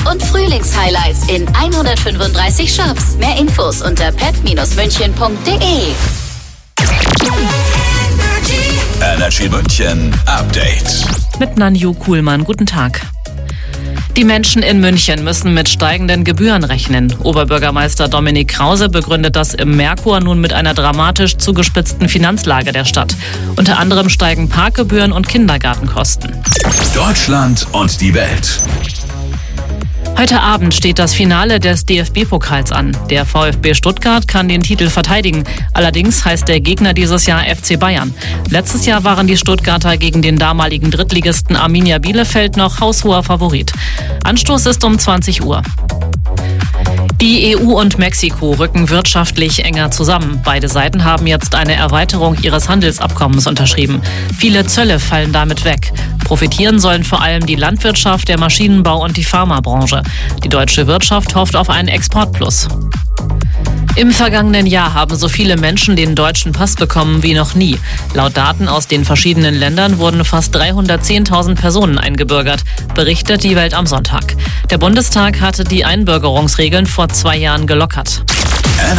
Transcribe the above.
und Frühlingshighlights in 135 Shops. Mehr Infos unter pep-münchen.de. Energy München Update. Mit Nanju Kuhlmann, guten Tag. Die Menschen in München müssen mit steigenden Gebühren rechnen. Oberbürgermeister Dominik Krause begründet das im Merkur nun mit einer dramatisch zugespitzten Finanzlage der Stadt. Unter anderem steigen Parkgebühren und Kindergartenkosten. Deutschland und die Welt. Heute Abend steht das Finale des DFB-Pokals an. Der VfB Stuttgart kann den Titel verteidigen. Allerdings heißt der Gegner dieses Jahr FC Bayern. Letztes Jahr waren die Stuttgarter gegen den damaligen Drittligisten Arminia Bielefeld noch haushoher Favorit. Anstoß ist um 20 Uhr. Die EU und Mexiko rücken wirtschaftlich enger zusammen. Beide Seiten haben jetzt eine Erweiterung ihres Handelsabkommens unterschrieben. Viele Zölle fallen damit weg. Profitieren sollen vor allem die Landwirtschaft, der Maschinenbau und die Pharmabranche. Die deutsche Wirtschaft hofft auf einen Exportplus. Im vergangenen Jahr haben so viele Menschen den deutschen Pass bekommen wie noch nie. Laut Daten aus den verschiedenen Ländern wurden fast 310.000 Personen eingebürgert, berichtet die Welt am Sonntag. Der Bundestag hatte die Einbürgerungsregeln vor 2 Jahren gelockert.